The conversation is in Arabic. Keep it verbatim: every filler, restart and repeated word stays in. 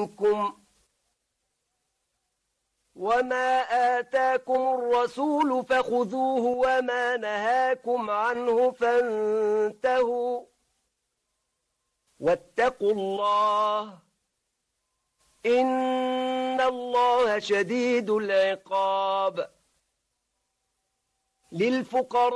منكم وما آتاكم الرسول فخذوه وما نهاكم عنه فانتهوا واتقوا الله إن الله شديد العقاب للفقراء